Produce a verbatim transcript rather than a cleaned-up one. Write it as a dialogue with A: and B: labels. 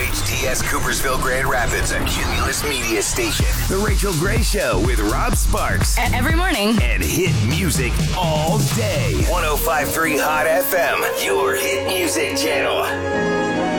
A: H T S Coopersville Grand Rapids, a Cumulus Media station. The Rachel Gray Show with Rob Sparks.
B: Every morning.
A: And hit music all day. one oh five point three Hot F M, your hit music channel.